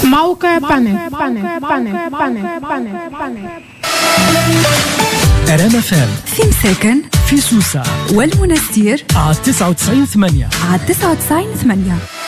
موقع بانيك. أرام فام في مساكن في سوسة والمنستير على 99.8 على 99.8.